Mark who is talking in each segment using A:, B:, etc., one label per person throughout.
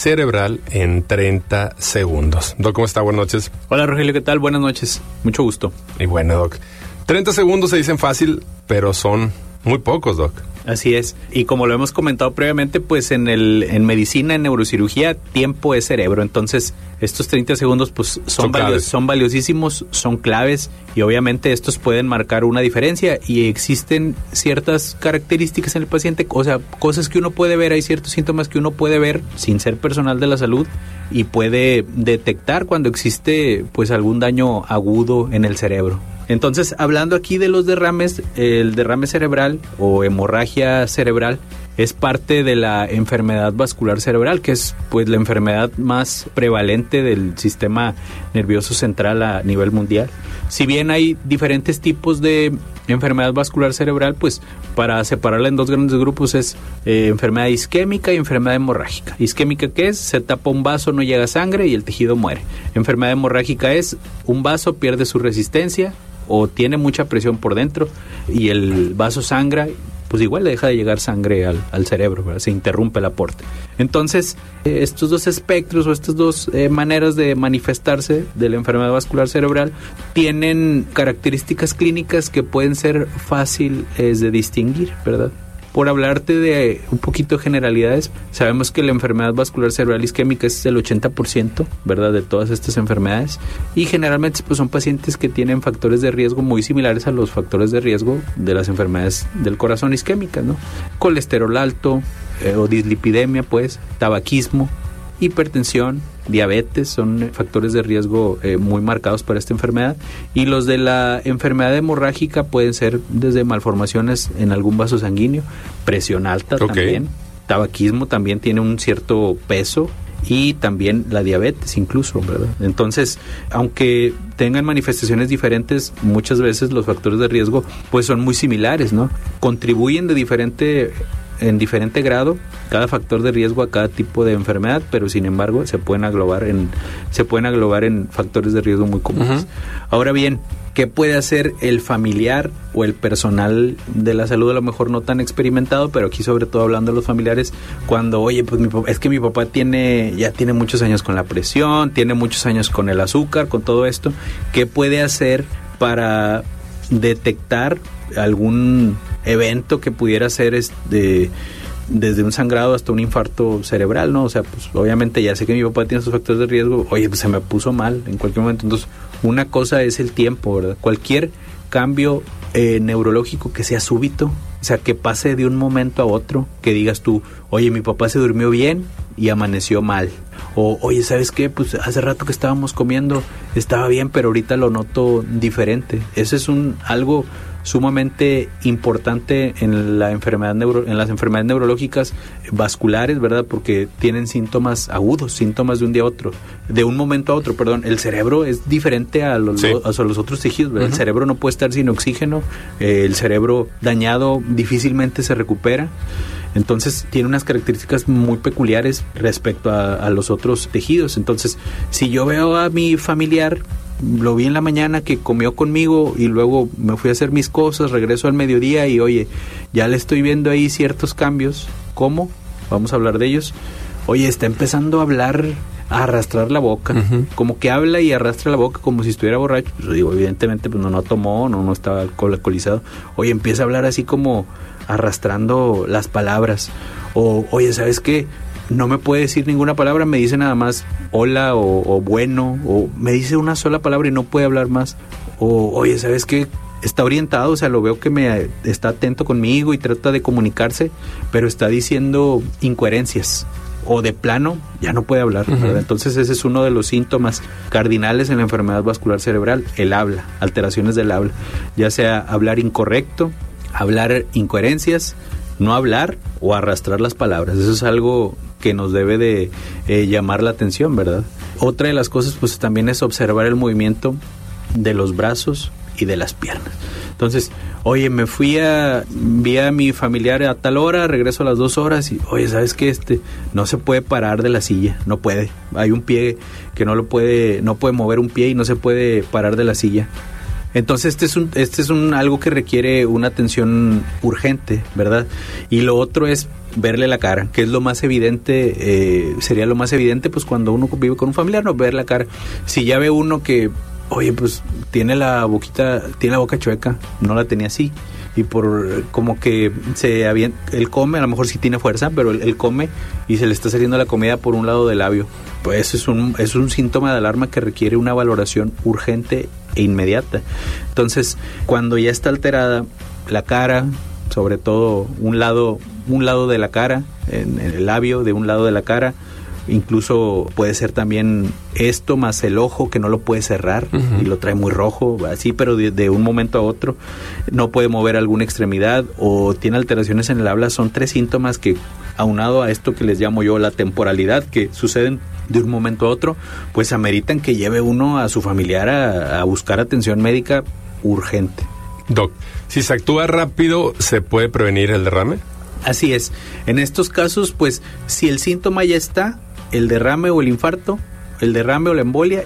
A: cerebral en 30 segundos. Doc, ¿cómo está? Buenas noches.
B: Hola, Rogelio, ¿qué tal? Buenas noches. Mucho gusto.
A: Y bueno, Doc, 30 segundos se dicen fácil, pero son muy pocos, Doc.
B: Así es. Y como lo hemos comentado previamente, pues en medicina, en neurocirugía, tiempo es cerebro. Entonces, estos 30 segundos pues son valiosísimos, son claves, y obviamente estos pueden marcar una diferencia, y existen ciertas características en el paciente, o sea, cosas que uno puede ver, hay ciertos síntomas que uno puede ver sin ser personal de la salud y puede detectar cuando existe pues algún daño agudo en el cerebro. Entonces, hablando aquí de los derrames, el derrame cerebral o hemorragia cerebral es parte de la enfermedad vascular cerebral, que es pues la enfermedad más prevalente del sistema nervioso central a nivel mundial. Si bien hay diferentes tipos de enfermedad vascular cerebral, pues para separarla en dos grandes grupos es enfermedad isquémica y enfermedad hemorrágica. Isquémica, ¿qué es? Se tapa un vaso, no llega sangre y el tejido muere. Enfermedad hemorrágica es un vaso pierde su resistencia o tiene mucha presión por dentro y el vaso sangra, pues igual le deja de llegar sangre al cerebro, ¿verdad? Se interrumpe el aporte. Entonces, estos dos espectros o estas dos maneras de manifestarse de la enfermedad vascular cerebral tienen características clínicas que pueden ser fáciles de distinguir, ¿verdad? Por hablarte de un poquito de generalidades, sabemos que la enfermedad vascular cerebral isquémica es el 80%, ¿verdad?, de todas estas enfermedades, y generalmente pues son pacientes que tienen factores de riesgo muy similares a los factores de riesgo de las enfermedades del corazón isquémicas, ¿no? Colesterol alto o dislipidemia, pues, tabaquismo, hipertensión, diabetes son factores de riesgo muy marcados para esta enfermedad, y los de la enfermedad hemorrágica pueden ser desde malformaciones en algún vaso sanguíneo, presión alta también, tabaquismo también tiene un cierto peso, y también la diabetes incluso, ¿verdad? Entonces, aunque tengan manifestaciones diferentes, muchas veces los factores de riesgo pues son muy similares, ¿no? Contribuyen en diferente grado cada factor de riesgo a cada tipo de enfermedad, pero sin embargo se pueden englobar en factores de riesgo muy comunes. Ahora bien, ¿qué puede hacer el familiar o el personal de la salud, a lo mejor no tan experimentado, pero aquí sobre todo hablando de los familiares, cuando, oye, pues es que mi papá ya tiene muchos años con la presión, tiene muchos años con el azúcar, con todo esto? ¿Qué puede hacer para detectar algún evento que pudiera ser desde un sangrado hasta un infarto cerebral, ¿no? O sea, pues obviamente ya sé que mi papá tiene esos factores de riesgo, oye, pues se me puso mal en cualquier momento. Entonces, una cosa es el tiempo, ¿verdad? Cualquier cambio neurológico que sea súbito, o sea, que pase de un momento a otro, que digas tú, oye, mi papá se durmió bien y amaneció mal. O, oye, ¿sabes qué? Pues hace rato que estábamos comiendo, estaba bien, pero ahorita lo noto diferente. Eso es algo sumamente importante en las enfermedades neurológicas vasculares, ¿verdad? Porque tienen síntomas agudos, síntomas de un momento a otro, perdón. El cerebro es diferente a los otros tejidos, ¿verdad? El cerebro no puede estar sin oxígeno, el cerebro dañado difícilmente se recupera. Entonces tiene unas características muy peculiares respecto a los otros tejidos. Entonces, si yo veo a mi familiar, lo vi en la mañana que comió conmigo y luego me fui a hacer mis cosas, regreso al mediodía y oye, ya le estoy viendo ahí ciertos cambios. ¿Cómo? Vamos a hablar de ellos. Oye, está empezando a hablar, a arrastrar la boca, como que habla y arrastra la boca como si estuviera borracho. Pues digo, evidentemente pues no tomó, no estaba alcoholizado. Oye, empieza a hablar así como arrastrando las palabras. O, oye, ¿sabes qué? No me puede decir ninguna palabra, me dice nada más hola o bueno, o me dice una sola palabra y no puede hablar más. O, oye, ¿sabes qué? Está orientado, o sea, lo veo que está atento conmigo y trata de comunicarse, pero está diciendo incoherencias. O de plano, ya no puede hablar, ¿verdad? Entonces ese es uno de los síntomas cardinales en la enfermedad vascular cerebral, el habla, alteraciones del habla, ya sea hablar incorrecto, hablar incoherencias, no hablar o arrastrar las palabras. Eso es algo que nos debe de llamar la atención, ¿verdad? Otra de las cosas pues también es observar el movimiento de los brazos y de las piernas. Entonces, oye, vi a mi familiar a tal hora, regreso a las 2 horas y, oye, ¿sabes qué? No se puede parar de la silla, no puede. Hay un pie que no puede mover un pie y no se puede parar de la silla. Entonces este es algo que requiere una atención urgente, ¿verdad? Y lo otro es verle la cara, que es lo más evidente, sería lo más evidente pues cuando uno vive con un familiar, no ver la cara. Si ya ve uno que, oye, pues tiene la boca chueca, no la tenía así, y por como que él come, a lo mejor sí tiene fuerza, pero él come y se le está saliendo la comida por un lado del labio, pues es un síntoma de alarma que requiere una valoración urgente e inmediata. Entonces, cuando ya está alterada la cara, sobre todo un lado de la cara, en el labio de un lado de la cara, incluso puede ser también esto más el ojo que no lo puede cerrar y lo trae muy rojo, así, pero de un momento a otro no puede mover alguna extremidad o tiene alteraciones en el habla. Son 3 síntomas que, aunado a esto que les llamo yo la temporalidad, que suceden de un momento a otro, pues ameritan que lleve uno a su familiar a buscar atención médica urgente.
A: Doc, si se actúa rápido, ¿se puede prevenir el derrame?
B: Así es. En estos casos, pues, si el síntoma ya está, el derrame o el infarto, el derrame o la embolia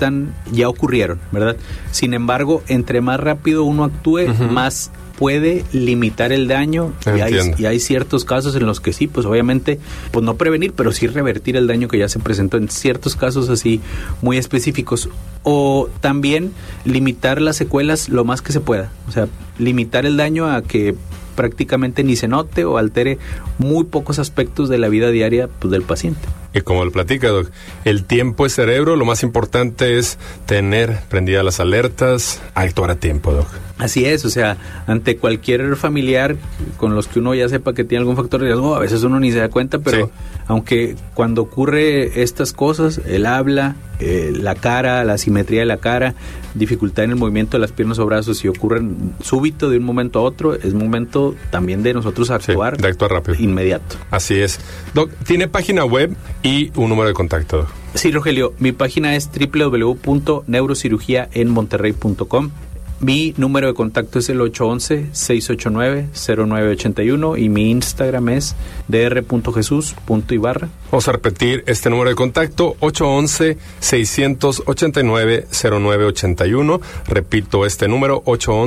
B: ya ocurrieron, ¿verdad? Sin embargo, entre más rápido uno actúe, más puede limitar el daño, y hay ciertos casos en los que sí, pues obviamente, pues no prevenir, pero sí revertir el daño que ya se presentó en ciertos casos así muy específicos, o también limitar las secuelas lo más que se pueda, o sea, limitar el daño a que prácticamente ni se note o altere muy pocos aspectos de la vida diaria pues, del paciente.
A: Y como lo platica, Doc, el tiempo es cerebro, lo más importante es tener prendidas las alertas, actuar a tiempo, Doc.
B: Así es, o sea, ante cualquier familiar con los que uno ya sepa que tiene algún factor de riesgo, a veces uno ni se da cuenta, pero sí, aunque cuando ocurre estas cosas, el habla, la cara, la simetría de la cara, dificultad en el movimiento de las piernas o brazos, si ocurren súbito de un momento a otro, es momento también de nosotros actuar,
A: sí, de actuar rápido,
B: inmediato.
A: Así es. Doc, ¿tiene página web y un número de contacto, Doc?
B: Sí, Rogelio, mi página es www.neurocirugíaenmonterrey.com. Mi número de contacto es el 811-689-0981 y mi Instagram es dr.jesus.ibarra.
A: Vamos a repetir este número de contacto, 811-689-0981. Repito este número,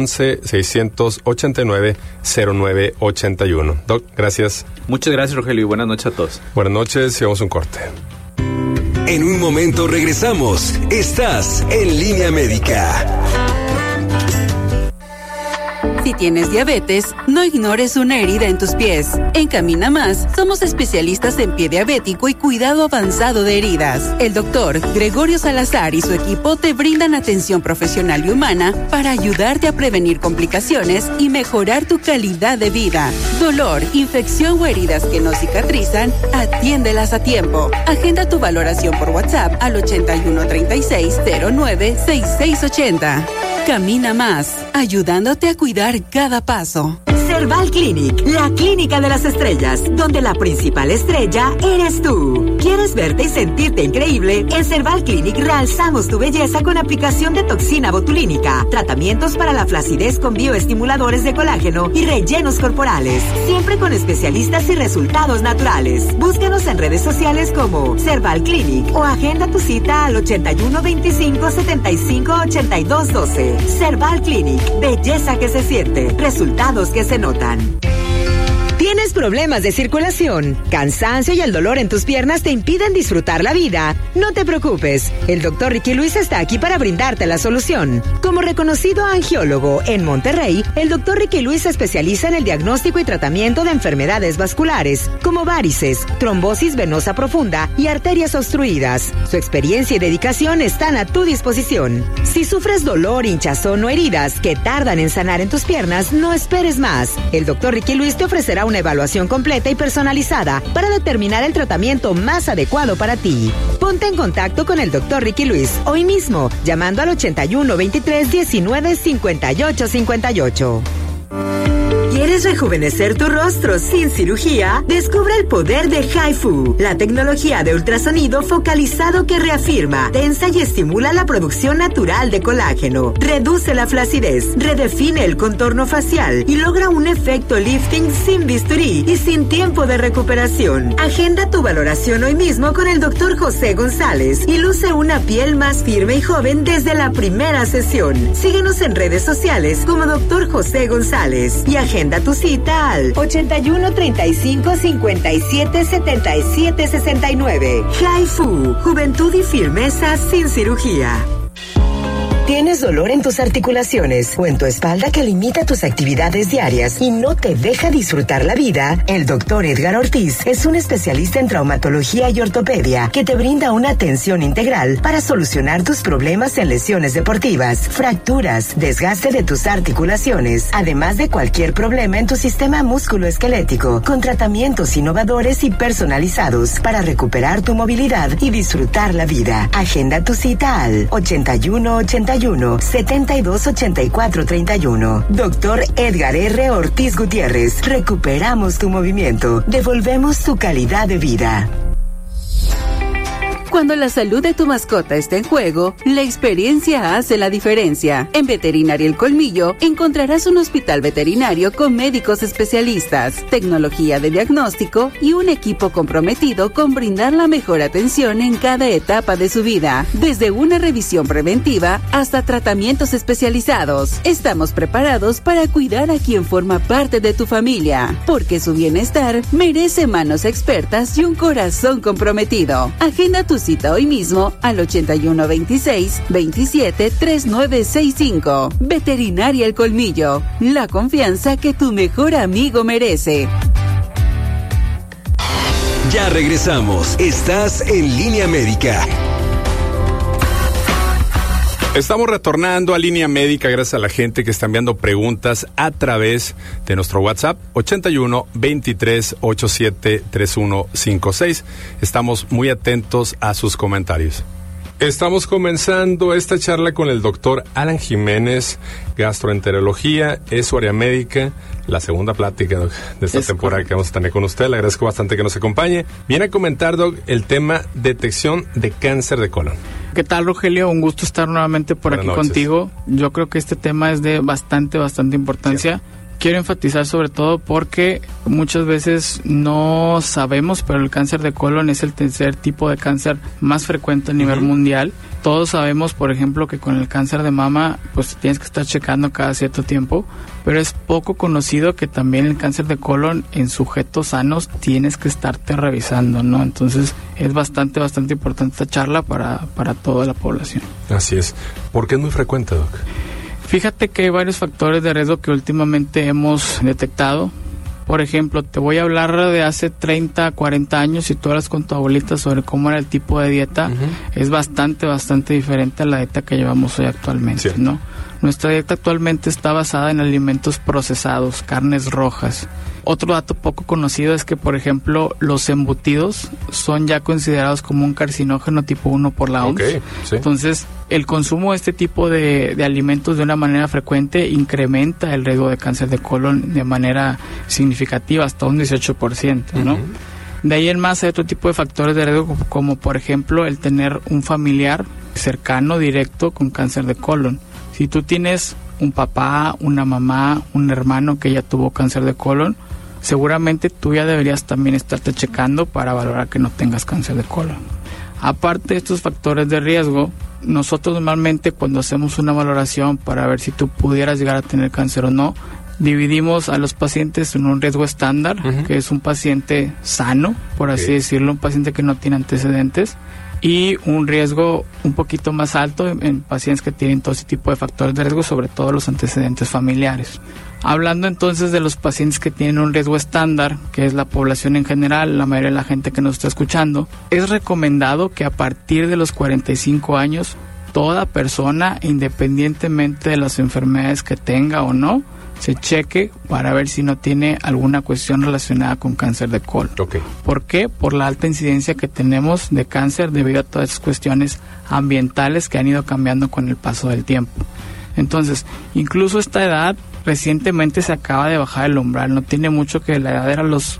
A: 811-689-0981. Doc, gracias.
B: Muchas gracias, Rogelio, y buenas noches a todos.
A: Buenas noches y vamos a un corte.
C: En un momento regresamos. Estás en Línea Médica.
D: Si tienes diabetes, no ignores una herida en tus pies. En Camina Más, somos especialistas en pie diabético y cuidado avanzado de heridas. El doctor Gregorio Salazar y su equipo te brindan atención profesional y humana para ayudarte a prevenir complicaciones y mejorar tu calidad de vida. Dolor, infección o heridas que no cicatrizan, atiéndelas a tiempo. Agenda tu valoración por WhatsApp al 8136-096680. Camina Más, ayudándote a cuidar cada paso.
E: Cerval Clinic, la clínica de las estrellas, donde la principal estrella eres tú. ¿Quieres verte y sentirte increíble? En Cerval Clinic realzamos tu belleza con aplicación de toxina botulínica, tratamientos para la flacidez con bioestimuladores de colágeno y rellenos corporales, siempre con especialistas y resultados naturales. Búscanos en redes sociales como Cerval Clinic o agenda tu cita al 81 25 75 82 12. Cerval Clinic, belleza que se siente, resultados que se notan. ¿Tienes problemas de circulación, cansancio y el dolor en tus piernas te impiden disfrutar la vida? No te preocupes, el Dr. Ricky Luis está aquí para brindarte la solución. Como reconocido angiólogo en Monterrey, el Dr. Ricky Luis se especializa en el diagnóstico y tratamiento de enfermedades vasculares, como varices, trombosis venosa profunda y arterias obstruidas. Su experiencia y dedicación están a tu disposición. Si sufres dolor, hinchazón o heridas que tardan en sanar en tus piernas, no esperes más. El Dr. Ricky Luis te ofrecerá una evaluación completa y personalizada para determinar el tratamiento más adecuado para ti. Ponte en contacto con el Dr. Ricky Luis hoy mismo, llamando al 81 23 19 58 58. ¿Quieres ¿Quieres rejuvenecer tu rostro sin cirugía? Descubre el poder de HIFU, la tecnología de ultrasonido focalizado que reafirma, tensa y estimula la producción natural de colágeno, reduce la flacidez, redefine el contorno facial y logra un efecto lifting sin bisturí y sin tiempo de recuperación. Agenda tu valoración hoy mismo con el Dr. José González y luce una piel más firme y joven desde la primera sesión. Síguenos en redes sociales como Dr. José González y agenda tu cita al 81 35 57 77 69. HIFU, juventud y firmeza sin cirugía. ¿Tienes dolor en tus articulaciones o en tu espalda que limita tus actividades diarias y no te deja disfrutar la vida? El Dr. Edgar Ortiz es un especialista en traumatología y ortopedia que te brinda una atención integral para solucionar tus problemas en lesiones deportivas, fracturas, desgaste de tus articulaciones, además de cualquier problema en tu sistema musculoesquelético, con tratamientos innovadores y personalizados para recuperar tu movilidad y disfrutar la vida. Agenda tu cita al 81-72-84-31. Dr. Edgar R. Ortiz Gutiérrez. Recuperamos tu movimiento. Devolvemos tu calidad de vida.
D: Cuando la salud de tu mascota está en juego, la experiencia hace la diferencia. En Veterinaria El Colmillo encontrarás un hospital veterinario con médicos especialistas, tecnología de diagnóstico y un equipo comprometido con brindar la mejor atención en cada etapa de su vida, desde una revisión preventiva hasta tratamientos especializados. Estamos preparados para cuidar a quien forma parte de tu familia, porque su bienestar merece manos expertas y un corazón comprometido. Agenda tu cita hoy mismo al 8126-273965. Veterinaria El Colmillo, la confianza que tu mejor amigo merece.
C: Ya regresamos. Estás en Línea Médica.
A: Estamos retornando a Línea Médica gracias a la gente que está enviando preguntas a través de nuestro WhatsApp 81 23 87 3156. Estamos muy atentos a sus comentarios. Estamos comenzando esta charla con el doctor Alan Jiménez, gastroenterología, es su área médica. La segunda plática, doc, de esta temporada que vamos a tener con usted. Le agradezco bastante que nos acompañe. Viene a comentar, doc, el tema detección de cáncer de colon.
F: ¿Qué tal, Rogelio? Un gusto estar nuevamente por aquí contigo. Yo creo que este tema es de bastante importancia. Sí. Quiero enfatizar sobre todo porque muchas veces no sabemos, pero el cáncer de colon es el tercer tipo de cáncer más frecuente a nivel mundial. Todos sabemos, por ejemplo, que con el cáncer de mama, pues tienes que estar checando cada cierto tiempo, pero es poco conocido que también el cáncer de colon en sujetos sanos tienes que estarte revisando, ¿no? Entonces es bastante importante esta charla para toda la población.
A: Así es. ¿Por qué es muy frecuente, doc?
F: Fíjate que hay varios factores de riesgo que últimamente hemos detectado. Por ejemplo, te voy a hablar de hace 30, 40 años, si tú hablas con tu abuelita sobre cómo era el tipo de dieta, es bastante diferente a la dieta que llevamos hoy actualmente, ¿no? Nuestra dieta actualmente está basada en alimentos procesados, carnes rojas. Otro dato poco conocido es que, por ejemplo, los embutidos son ya considerados como un carcinógeno tipo 1 por la OMS. Okay, sí. Entonces, el consumo de este tipo de alimentos de una manera frecuente incrementa el riesgo de cáncer de colon de manera significativa, hasta un 18%, ¿no? De ahí en más hay otro tipo de factores de riesgo, como por ejemplo el tener un familiar cercano, directo, con cáncer de colon. Si tú tienes un papá, una mamá, un hermano que ya tuvo cáncer de colon, seguramente tú ya deberías también estarte checando para valorar que no tengas cáncer de colon. Aparte de estos factores de riesgo, nosotros normalmente cuando hacemos una valoración para ver si tú pudieras llegar a tener cáncer o no, dividimos a los pacientes en un riesgo estándar, que es un paciente sano, por así decirlo, un paciente que no tiene antecedentes, y un riesgo un poquito más alto en pacientes que tienen todo ese tipo de factores de riesgo, sobre todo los antecedentes familiares. Hablando entonces de los pacientes que tienen un riesgo estándar, que es la población en general, la mayoría de la gente que nos está escuchando, es recomendado que a partir de los 45 años, toda persona, independientemente de las enfermedades que tenga o no, se cheque para ver si no tiene alguna cuestión relacionada con cáncer de colon. Okay. ¿Por qué? Por la alta incidencia que tenemos de cáncer debido a todas esas cuestiones ambientales que han ido cambiando con el paso del tiempo. Entonces, incluso esta edad, recientemente se acaba de bajar el umbral, no tiene mucho, que la edad era los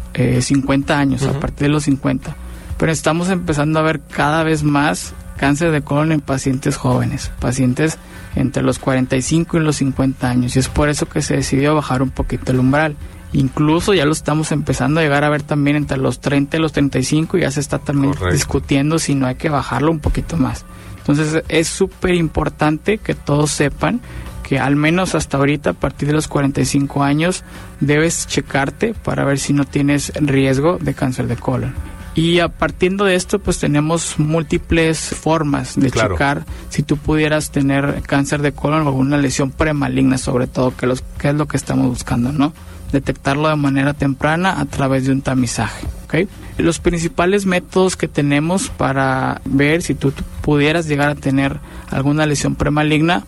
F: 50 años, a partir de los 50. Pero estamos empezando a ver cada vez más cáncer de colon en pacientes jóvenes, pacientes entre los 45 y los 50 años, y es por eso que se decidió bajar un poquito el umbral. Incluso ya lo estamos empezando a llegar a ver también entre los 30 y los 35, y ya se está también discutiendo si no hay que bajarlo un poquito más. Entonces es súper importante que todos sepan que al menos hasta ahorita, a partir de los 45 años, debes checarte para ver si no tienes riesgo de cáncer de colon. Y a partir de esto, pues tenemos múltiples formas de checar si tú pudieras tener cáncer de colon o alguna lesión premaligna, sobre todo, que es lo que estamos buscando, ¿no? Detectarlo de manera temprana a través de un tamizaje, ¿ok? Los principales métodos que tenemos para ver si tú pudieras llegar a tener alguna lesión premaligna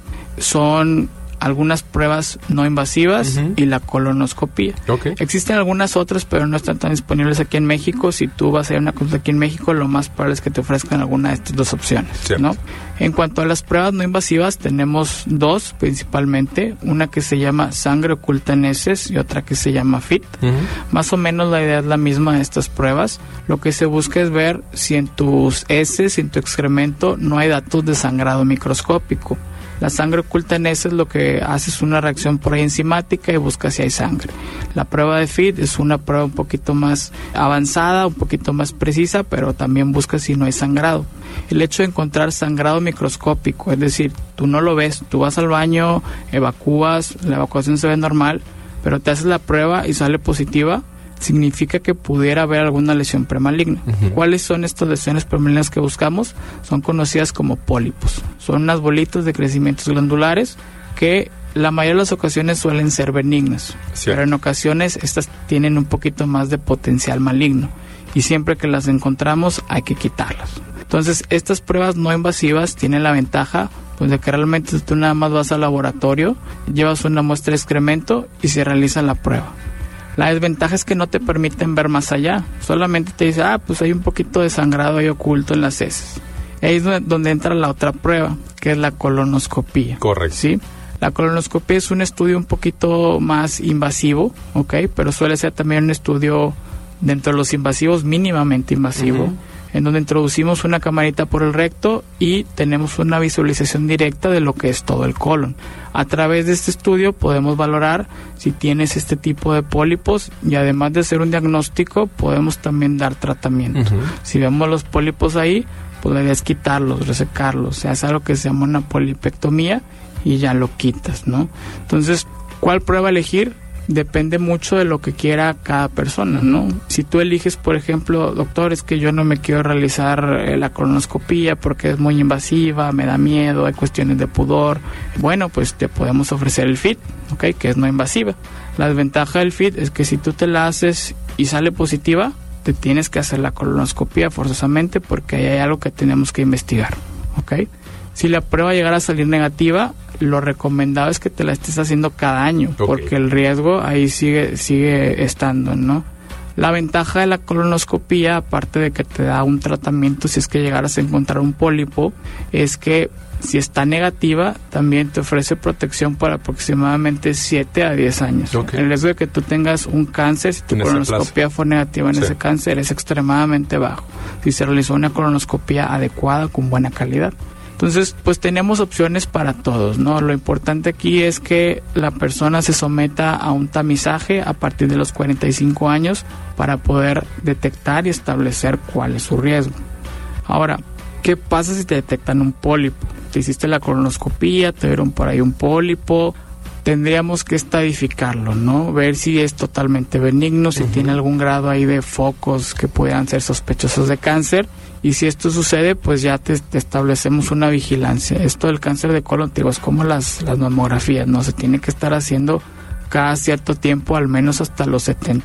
F: son algunas pruebas no invasivas y la colonoscopía. Existen algunas otras, pero no están tan disponibles aquí en México. Si tú vas a ir a una consulta aquí en México, lo más probable es que te ofrezcan alguna de estas dos opciones, ¿no? En cuanto a las pruebas no invasivas, tenemos dos principalmente, una que se llama sangre oculta en heces y otra que se llama FIT. Más o menos la idea es la misma de estas pruebas. Lo que se busca es ver si en tus heces, en tu excremento, no hay datos de sangrado microscópico. La sangre oculta en heces lo que hace es una reacción por ahí enzimática y busca si hay sangre. La prueba de FIT es una prueba un poquito más avanzada, un poquito más precisa, pero también busca si no hay sangrado. El hecho de encontrar sangrado microscópico, es decir, tú no lo ves, tú vas al baño, evacúas, la evacuación se ve normal, pero te haces la prueba y sale positiva, significa que pudiera haber alguna lesión premaligna. ¿Cuáles son estas lesiones premalignas que buscamos? Son conocidas como pólipos. Son unas bolitas de crecimientos glandulares que la mayoría de las ocasiones suelen ser benignas, pero en ocasiones estas tienen un poquito más de potencial maligno, y siempre que las encontramos hay que quitarlas. Entonces, estas pruebas no invasivas tienen la ventaja pues de que realmente tú nada más vas al laboratorio, llevas una muestra de excremento y se realiza la prueba. La desventaja es que no te permiten ver más allá. Solamente te dice, pues hay un poquito de sangrado ahí oculto en las heces. Ahí es donde entra la otra prueba, que es la colonoscopía.
A: Correcto.
F: ¿Sí? La colonoscopía es un estudio un poquito más invasivo, ¿ok? Pero suele ser también un estudio dentro de los invasivos, mínimamente invasivo, en donde introducimos una camarita por el recto y tenemos una visualización directa de lo que es todo el colon. A través de este estudio podemos valorar si tienes este tipo de pólipos, y además de hacer un diagnóstico, podemos también dar tratamiento. Si vemos los pólipos ahí, pues la idea es quitarlos, resecarlos, se hace algo que se llama una polipectomía y ya lo quitas, ¿no? Entonces, ¿cuál prueba elegir? Depende mucho de lo que quiera cada persona, ¿no? Si tú eliges, por ejemplo, doctor, es que yo no me quiero realizar la colonoscopía porque es muy invasiva, me da miedo, hay cuestiones de pudor, bueno, pues te podemos ofrecer el FIT, ¿ok? Que es no invasiva. La desventaja del FIT es que si tú te la haces y sale positiva, te tienes que hacer la colonoscopía forzosamente porque ahí hay algo que tenemos que investigar, ¿ok? Si la prueba llegara a salir negativa, lo recomendado es que te la estés haciendo cada año, porque el riesgo ahí sigue estando, ¿no? La ventaja de la colonoscopía, aparte de que te da un tratamiento si es que llegaras a encontrar un pólipo, es que si está negativa, también te ofrece protección por aproximadamente 7 a 10 años. El riesgo de que tú tengas un cáncer, si tu colonoscopía fue negativa en ese cáncer, es extremadamente bajo, si se realizó una colonoscopía adecuada con buena calidad. Entonces, pues tenemos opciones para todos, ¿no? Lo importante aquí es que la persona se someta a un tamizaje a partir de los 45 años para poder detectar y establecer cuál es su riesgo. Ahora, ¿qué pasa si te detectan un pólipo? Te hiciste la colonoscopía, te vieron por ahí un pólipo, tendríamos que estadificarlo, ¿no? Ver si es totalmente benigno, si tiene algún grado ahí de focos que puedan ser sospechosos de cáncer. Y si esto sucede, pues ya te establecemos una vigilancia. Esto del cáncer de colon, digo, es como las mamografías, ¿no? Se tiene que estar haciendo cada cierto tiempo, al menos hasta los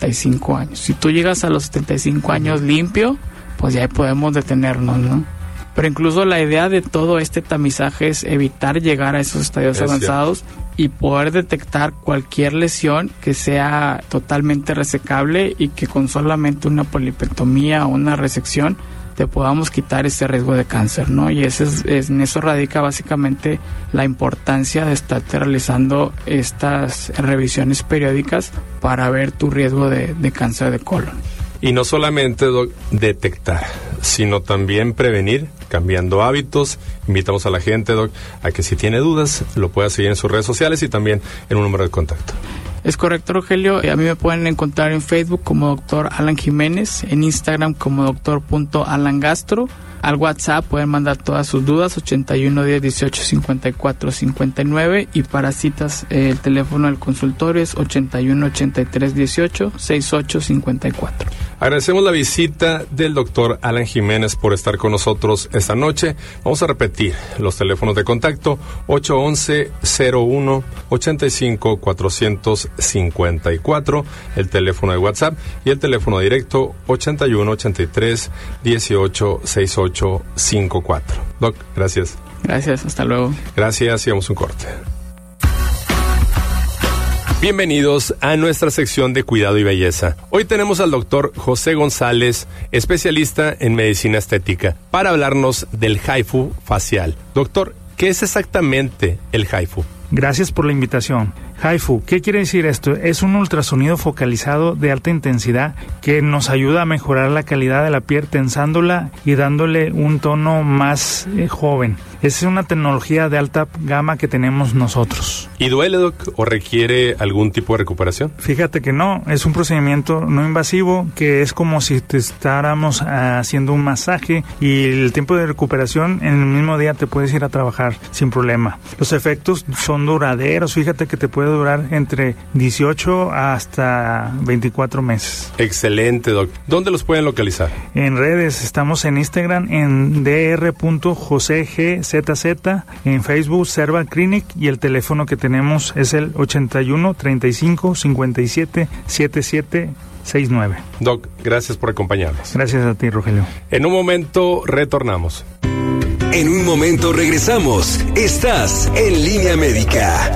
F: 75 años. Si tú llegas a los 75 años limpio, pues ya podemos detenernos, ¿no? Pero incluso la idea de todo este tamizaje es evitar llegar a esos estadios avanzados y poder detectar cualquier lesión que sea totalmente resecable y que con solamente una polipectomía o una resección te podamos quitar ese riesgo de cáncer, ¿no? Y en eso radica básicamente la importancia de estarte realizando estas revisiones periódicas para ver tu riesgo de cáncer de colon.
A: Y no solamente detectar, sino también prevenir, cambiando hábitos. Invitamos a la gente, Doc, a que si tiene dudas, lo pueda seguir en sus redes sociales y también en un número de contacto.
F: Es correcto, Rogelio. A mí me pueden encontrar en Facebook como Dr. Alan Jiménez, en Instagram como Dr.AlanGastro. Al WhatsApp pueden mandar todas sus dudas, 81 10 18 54 59, y para citas el teléfono del consultorio es 81 83 18 68 54.
A: Agradecemos la visita del doctor Alan Jiménez por estar con nosotros esta noche. Vamos a repetir los teléfonos de contacto: 811-01-85-454, el teléfono de WhatsApp, y el teléfono directo 81 83 18 68 54. Doc, gracias.
F: Gracias, hasta luego.
A: Gracias, y vamos a un corte. Bienvenidos a nuestra sección de cuidado y belleza. Hoy tenemos al doctor José González, especialista en medicina estética, para hablarnos del HIFU facial. Doctor, ¿qué es exactamente el HIFU?
G: Gracias por la invitación. HIFU, ¿qué quiere decir esto? Es un ultrasonido focalizado de alta intensidad que nos ayuda a mejorar la calidad de la piel tensándola y dándole un tono más joven. Es una tecnología de alta gama que tenemos nosotros.
A: ¿Y duele, Doc, o requiere algún tipo de recuperación?
G: Fíjate que no, es un procedimiento no invasivo que es como si te estáramos haciendo un masaje, y el tiempo de recuperación en el mismo día te puedes ir a trabajar sin problema. Los efectos son duraderos, fíjate que te puede durar entre 18 hasta 24 meses.
A: Excelente, Doc. ¿Dónde los pueden localizar?
G: En redes, estamos en Instagram en dr.josegzz, en Facebook Cerval Clinic, y el teléfono que tenemos es el 81 35 57 77 69.
A: Doc, gracias por acompañarnos.
G: Gracias a ti, Rogelio.
A: En un momento retornamos.
C: En un momento regresamos. Estás en Línea Médica.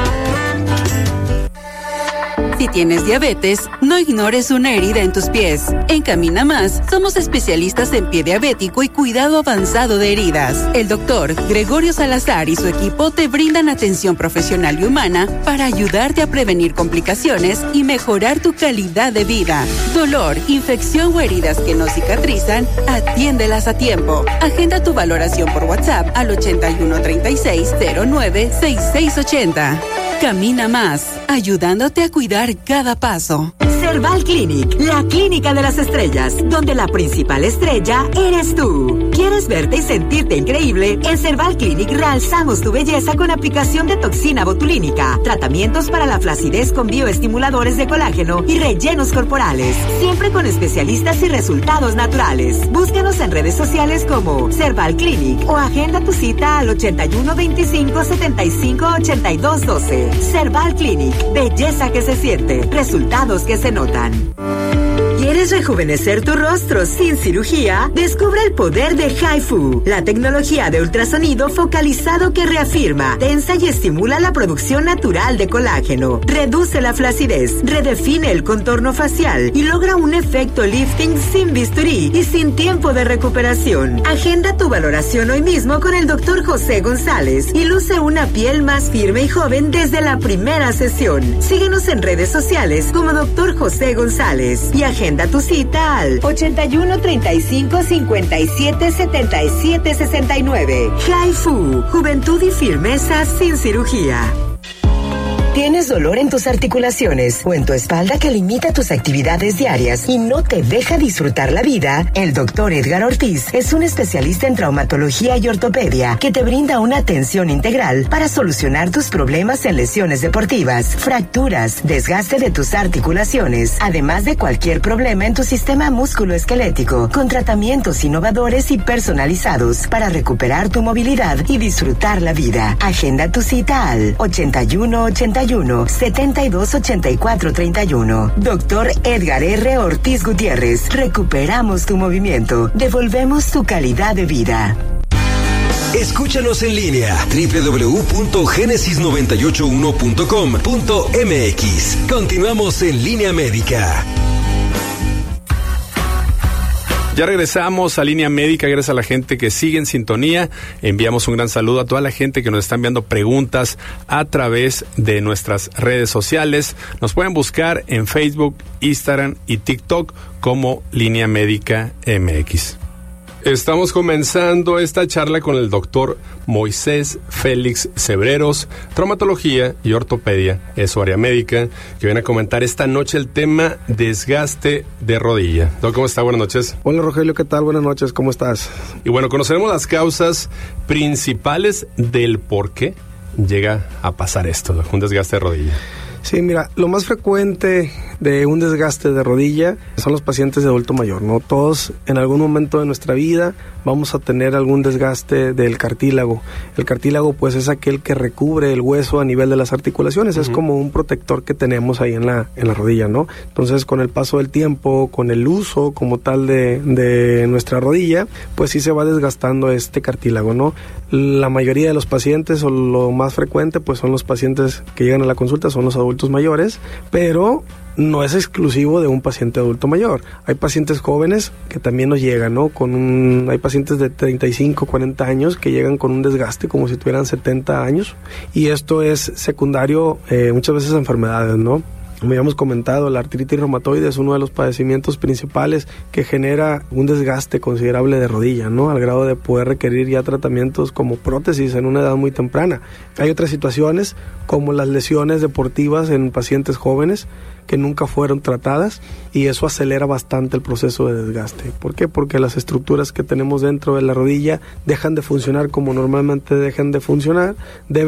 D: Si tienes diabetes, no ignores una herida en tus pies. En Camina Más, somos especialistas en pie diabético y cuidado avanzado de heridas. El doctor Gregorio Salazar y su equipo te brindan atención profesional y humana para ayudarte a prevenir complicaciones y mejorar tu calidad de vida. Dolor, infección o heridas que no cicatrizan, atiéndelas a tiempo. Agenda tu valoración por WhatsApp al 81 36 09 6680. Camina Más, ayudándote a cuidar cada paso.
E: Cerval Clinic, la clínica de las estrellas, donde la principal estrella eres tú. ¿Quieres verte y sentirte increíble? En Cerval Clinic realzamos tu belleza con aplicación de toxina botulínica, tratamientos para la flacidez con bioestimuladores de colágeno y rellenos corporales, siempre con especialistas y resultados naturales. Búscanos en redes sociales como Cerval Clinic o agenda tu cita al 81 25 75 82 12. Cerval Clinic, belleza que se siente, resultados que se notan. ¿Quieres rejuvenecer tu rostro sin cirugía? Descubre el poder de HIFU, la tecnología de ultrasonido focalizado que reafirma, tensa y estimula la producción natural de colágeno, reduce la flacidez, redefine el contorno facial y logra un efecto lifting sin bisturí y sin tiempo de recuperación. Agenda tu valoración hoy mismo con el Dr. José González y luce una piel más firme y joven desde la primera sesión. Síguenos en redes sociales como Dr. José González y agenda tu cita al 81 35 57 77 69. HIFU, juventud y firmeza sin cirugía. ¿Tienes dolor en tus articulaciones o en tu espalda que limita tus actividades diarias y no te deja disfrutar la vida? El doctor Edgar Ortiz es un especialista en traumatología y ortopedia que te brinda una atención integral para solucionar tus problemas en lesiones deportivas, fracturas, desgaste de tus articulaciones, además de cualquier problema en tu sistema musculoesquelético, con tratamientos innovadores y personalizados para recuperar tu movilidad y disfrutar la vida. Agenda tu cita al 81-72-84-31. Doctor Edgar R. Ortiz Gutiérrez. Recuperamos tu movimiento. Devolvemos tu calidad de vida.
C: Escúchanos en línea www.genesis981.com.mx. Continuamos en Línea Médica.
A: Ya regresamos a Línea Médica, gracias a la gente que sigue en sintonía. Enviamos un gran saludo a toda la gente que nos está enviando preguntas a través de nuestras redes sociales. Nos pueden buscar en Facebook, Instagram y TikTok como Línea Médica MX. Estamos comenzando esta charla con el doctor Moisés Félix Cebreros, traumatología y ortopedia, es su área médica, que viene a comentar esta noche el tema desgaste de rodilla. Doctor, ¿cómo está? Buenas noches.
H: Hola Rogelio, ¿qué tal? Buenas noches, ¿cómo estás?
A: Y bueno, conoceremos las causas principales del por qué llega a pasar esto, un desgaste de rodilla.
H: Sí, mira, lo más frecuente de un desgaste de rodilla son los pacientes de adulto mayor, ¿no? Todos en algún momento de nuestra vida vamos a tener algún desgaste del cartílago. El cartílago pues es aquel que recubre el hueso a nivel de las articulaciones, es como un protector que tenemos ahí en la rodilla, ¿no? Entonces con el paso del tiempo, con el uso como tal de nuestra rodilla, pues sí se va desgastando este cartílago, ¿no? La mayoría de los pacientes, o lo más frecuente, pues son los pacientes que llegan a la consulta, son los adultos mayores, pero no es exclusivo de un paciente adulto mayor. Hay pacientes jóvenes que también nos llegan, ¿no? Hay pacientes de 35, 40 años que llegan con un desgaste como si tuvieran 70 años, y esto es secundario muchas veces a enfermedades, ¿no? Como habíamos comentado, la artritis reumatoide es uno de los padecimientos principales que genera un desgaste considerable de rodilla, ¿no? Al grado de poder requerir ya tratamientos como prótesis en una edad muy temprana. Hay otras situaciones como las lesiones deportivas en pacientes jóvenes que nunca fueron tratadas, y eso acelera bastante el proceso de desgaste. ¿Por qué? Porque las estructuras que tenemos dentro de la rodilla dejan de funcionar como normalmente deben de funcionar,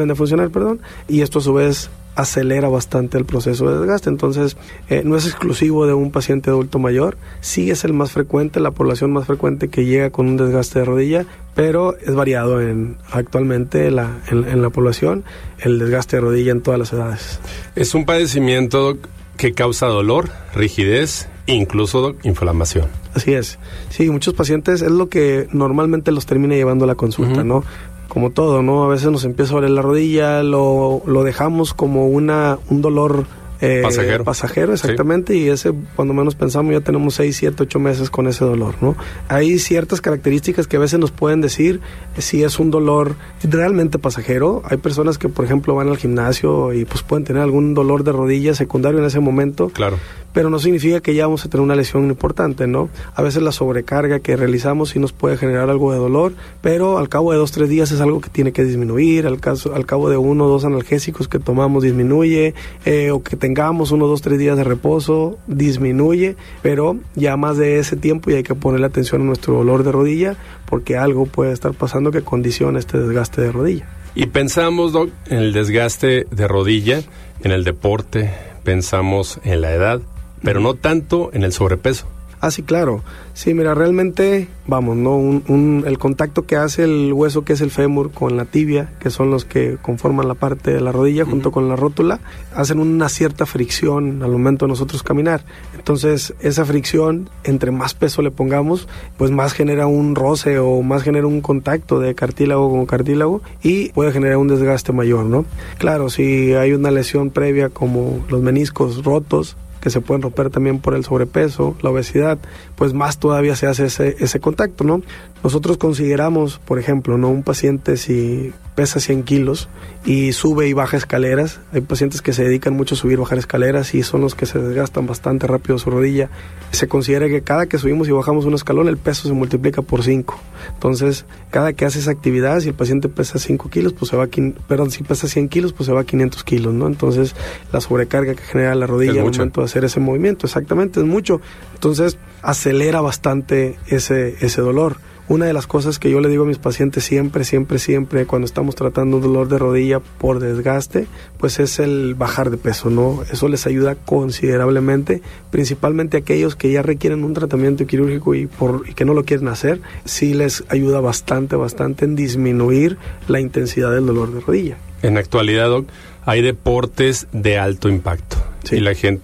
H: y esto a su vez acelera bastante el proceso de desgaste. Entonces, no es exclusivo de un paciente adulto mayor, sí es el más frecuente, la población más frecuente que llega con un desgaste de rodilla, pero es variado actualmente en la población, el desgaste de rodilla en todas las edades.
A: Es un padecimiento que causa dolor, rigidez, incluso inflamación.
H: Así es. Sí, muchos pacientes es lo que normalmente los termina llevando a la consulta, ¿no? Como todo, ¿no? A veces nos empieza a doler la rodilla, lo dejamos como un dolor pasajero, exactamente, sí. Y ese, cuando menos pensamos, ya tenemos 6, 7, 8 meses con ese dolor, ¿no? Hay ciertas características que a veces nos pueden decir si es un dolor realmente pasajero. Hay personas que, por ejemplo, van al gimnasio y pues pueden tener algún dolor de rodilla secundario en ese momento.
A: Claro.
H: Pero no significa que ya vamos a tener una lesión importante, ¿no? A veces la sobrecarga que realizamos sí nos puede generar algo de dolor, pero al cabo de 2, 3 días es algo que tiene que disminuir. Al cabo de 1 o 2 analgésicos que tomamos disminuye, o que tengamos 1, 2, 3 días de reposo, disminuye, pero ya más de ese tiempo ya hay que ponerle atención a nuestro dolor de rodilla, porque algo puede estar pasando que condiciona este desgaste de rodilla.
A: Y pensamos, Doc, en el desgaste de rodilla, en el deporte, pensamos en la edad, pero no tanto en el sobrepeso.
H: Ah, sí, claro. Sí, mira, realmente, vamos, ¿no? El contacto que hace el hueso, que es el fémur, con la tibia, que son los que conforman la parte de la rodilla, junto con la rótula, hacen una cierta fricción al momento de nosotros caminar. Entonces, esa fricción, entre más peso le pongamos, pues más genera un roce o más genera un contacto de cartílago con cartílago y puede generar un desgaste mayor, ¿no? Claro, si hay una lesión previa como los meniscos rotos, que se pueden romper también por el sobrepeso, la obesidad, pues más todavía se hace ese contacto, ¿no? Nosotros consideramos, por ejemplo, ¿no? Un paciente si pesa 100 kilos y sube y baja escaleras, hay pacientes que se dedican mucho a subir y bajar escaleras y son los que se desgastan bastante rápido su rodilla. Se considera que cada que subimos y bajamos un escalón, el peso se multiplica por 5. Entonces, cada que hace esa actividad, si el paciente pesa 5 kilos, pues si pesa 100 kilos, pues se va a 500 kilos, ¿no? Entonces, la sobrecarga que genera la rodilla al momento de hacer ese movimiento, exactamente, es mucho. Entonces, acelera bastante ese dolor. Una de las cosas que yo le digo a mis pacientes siempre, cuando estamos tratando un dolor de rodilla por desgaste, pues es el bajar de peso, ¿no? Eso les ayuda considerablemente, principalmente aquellos que ya requieren un tratamiento quirúrgico y que no lo quieren hacer, sí les ayuda bastante en disminuir la intensidad del dolor de rodilla.
A: En la actualidad, Doc, hay deportes de alto impacto. Sí. Y la gente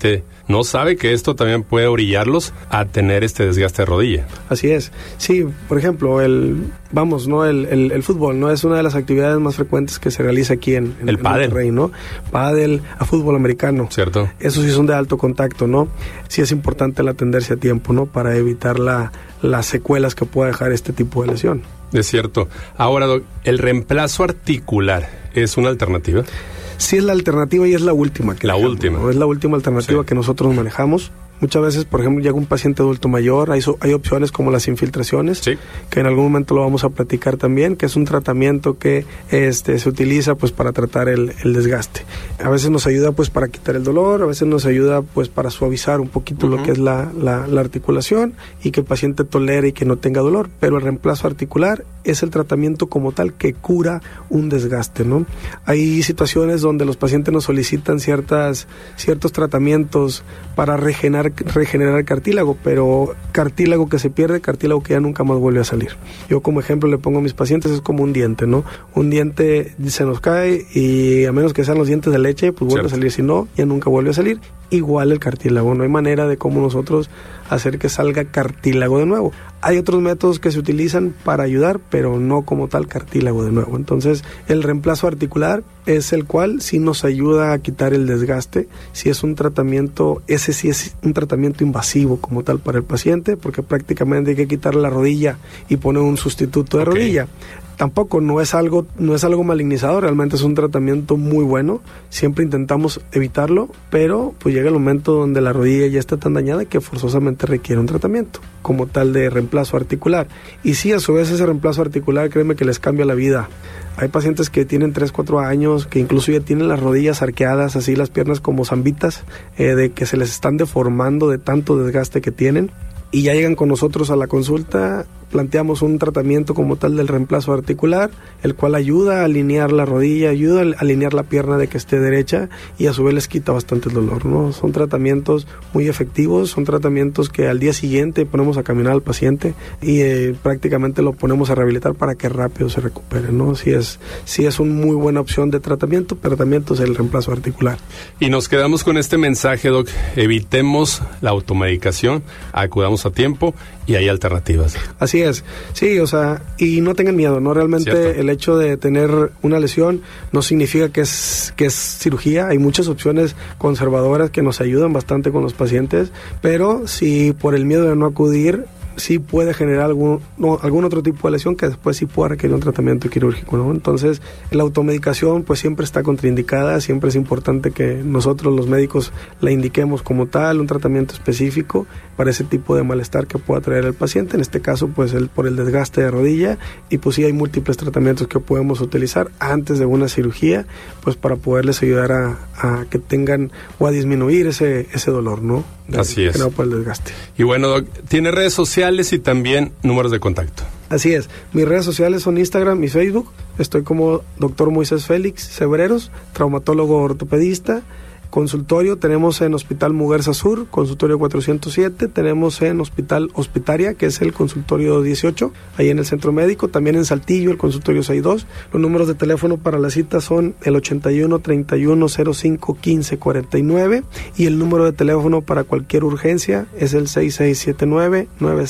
A: no sabe que esto también puede orillarlos a tener este desgaste de rodilla.
H: Así es. Sí, por ejemplo, el fútbol, ¿no? Es una de las actividades más frecuentes que se realiza aquí en
A: pádel,
H: Monterrey, ¿no? Pádel, a fútbol americano.
A: Cierto.
H: Esos sí son de alto contacto, ¿no? Sí es importante el atenderse a tiempo, ¿no? Para evitar las secuelas que pueda dejar este tipo de lesión.
A: Es cierto. Ahora, Doc, ¿el reemplazo articular es una alternativa?
H: Sí es la alternativa y es la última.
A: Última.
H: ¿No? Es la última alternativa
A: sí.
H: que nosotros manejamos. Muchas veces, por ejemplo, llega un paciente adulto mayor, hay opciones como las infiltraciones,
A: sí.
H: que en algún momento lo vamos a platicar también, que es un tratamiento que se utiliza pues para tratar el desgaste. A veces nos ayuda pues para quitar el dolor, a veces nos ayuda pues para suavizar un poquito lo que es la articulación y que el paciente tolere y que no tenga dolor, pero el reemplazo articular es el tratamiento como tal que cura un desgaste, ¿no? Hay situaciones donde los pacientes nos solicitan ciertos tratamientos para regenerar cartílago, pero cartílago que se pierde, cartílago que ya nunca más vuelve a salir. Yo como ejemplo le pongo a mis pacientes, es como un diente, ¿no? Un diente se nos cae y a menos que sean los dientes de leche, pues vuelve a salir, si no, ya nunca vuelve a salir. Igual el cartílago, no hay manera de cómo nosotros hacer que salga cartílago de nuevo. Hay otros métodos que se utilizan para ayudar, pero no como tal cartílago de nuevo. Entonces, el reemplazo articular es el cual sí nos ayuda a quitar el desgaste. Si es un tratamiento, ese sí es un tratamiento invasivo como tal para el paciente, porque prácticamente hay que quitar la rodilla y poner un sustituto de rodilla. Tampoco no es algo malignizador, realmente es un tratamiento muy bueno, siempre intentamos evitarlo, pero pues llega el momento donde la rodilla ya está tan dañada que forzosamente requiere un tratamiento como tal de reemplazo articular. Y sí, a su vez ese reemplazo articular, créeme que les cambia la vida. Hay pacientes que tienen 3, 4 años, que incluso ya tienen las rodillas arqueadas, así las piernas como zambitas, de que se les están deformando de tanto desgaste que tienen. Y ya llegan con nosotros a la consulta, planteamos un tratamiento como tal del reemplazo articular, el cual ayuda a alinear la rodilla, ayuda a alinear la pierna de que esté derecha y a su vez les quita bastante el dolor, ¿no? Son tratamientos muy efectivos, son tratamientos que al día siguiente ponemos a caminar al paciente y prácticamente lo ponemos a rehabilitar para que rápido se recupere, ¿no? Sí es una muy buena opción de tratamiento, pero tratamiento es el reemplazo articular.
A: Y nos quedamos con este mensaje, Doc, evitemos la automedicación, acudamos a tiempo y hay alternativas.
H: Así es, sí, o sea, y no tengan miedo, ¿no? Realmente ¿cierto? El hecho de tener una lesión no significa que es cirugía, hay muchas opciones conservadoras que nos ayudan bastante con los pacientes, pero si por el miedo de no acudir, sí puede generar algún otro tipo de lesión que después sí pueda requerir un tratamiento quirúrgico, ¿no? Entonces, la automedicación pues siempre está contraindicada, siempre es importante que nosotros los médicos la indiquemos como tal, un tratamiento específico para ese tipo de malestar que pueda traer el paciente, en este caso pues por el desgaste de rodilla, y pues sí hay múltiples tratamientos que podemos utilizar antes de una cirugía, pues para poderles ayudar a que tengan o a disminuir ese dolor, ¿no?
A: Así es.
H: Generado por el desgaste.
A: Y bueno, Doc, ¿tiene redes sociales y también números de contacto?
H: Así es. Mis redes sociales son Instagram y Facebook. Estoy como Dr. Moisés Félix Cebreros, traumatólogo ortopedista. Consultorio tenemos en Hospital Muguerza Sur, consultorio 407, tenemos en Hospital Hospitaria, que es el consultorio 18, ahí en el centro médico, también en Saltillo, el consultorio 62. Los números de teléfono para la cita son el 81 31 05 15 49 y el número de teléfono para cualquier urgencia es el 6679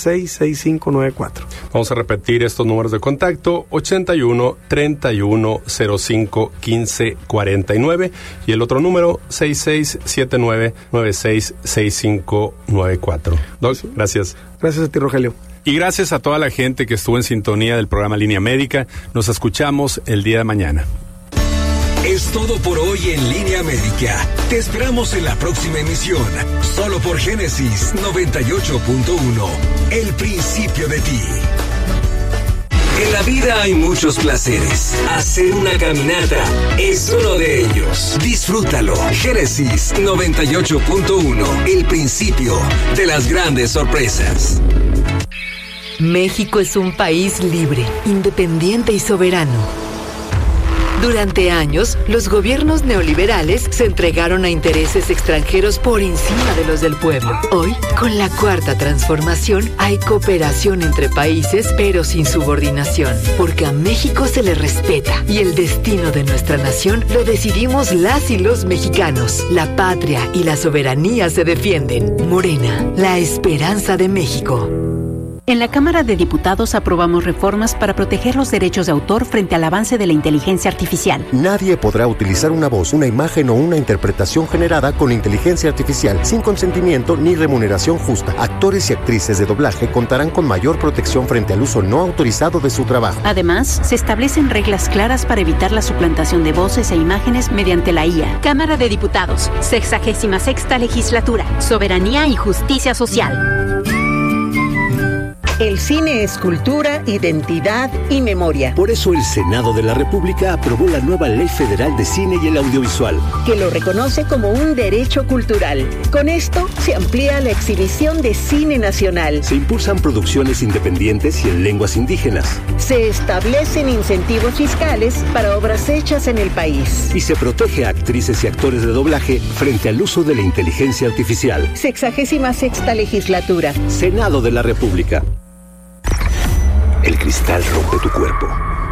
H: 966594.
A: Vamos a repetir estos números de contacto: 81 31 05 15 49 y el otro número 6679-966594. Doc, gracias.
H: Gracias a ti, Rogelio.
A: Y gracias a toda la gente que estuvo en sintonía del programa Línea Médica. Nos escuchamos el día de mañana.
C: Es todo por hoy en Línea Médica. Te esperamos en la próxima emisión, solo por Génesis 98.1. El principio de ti. En la vida hay muchos placeres. Hacer una caminata es uno de ellos. Disfrútalo. Génesis 98.1. El principio de las grandes sorpresas.
I: México es un país libre, independiente y soberano, Durante años, los gobiernos neoliberales se entregaron a intereses extranjeros por encima de los del pueblo. Hoy, con la Cuarta Transformación, hay cooperación entre países, pero sin subordinación, porque a México se le respeta y el destino de nuestra nación lo decidimos las y los mexicanos. La patria y la soberanía se defienden. Morena, la esperanza de México.
J: En la Cámara de Diputados aprobamos reformas para proteger los derechos de autor frente al avance de la inteligencia artificial.
K: Nadie podrá utilizar una voz, una imagen o una interpretación generada con inteligencia artificial sin consentimiento ni remuneración justa. Actores y actrices de doblaje contarán con mayor protección frente al uso no autorizado de su trabajo.
J: Además, se establecen reglas claras para evitar la suplantación de voces e imágenes mediante la IA.
L: Cámara de Diputados, 66ª Legislatura, Soberanía y Justicia Social.
M: El cine es cultura, identidad y memoria.
N: Por eso el Senado de la República aprobó la nueva Ley Federal de Cine y el Audiovisual,
M: que lo reconoce como un derecho cultural. Con esto se amplía la exhibición de cine nacional.
N: Se impulsan producciones independientes y en lenguas indígenas.
M: Se establecen incentivos fiscales para obras hechas en el país.
N: Y se protege a actrices y actores de doblaje frente al uso de la inteligencia artificial.
M: 66ª Legislatura.
N: Senado de la República.
C: El cristal rompe tu cuerpo,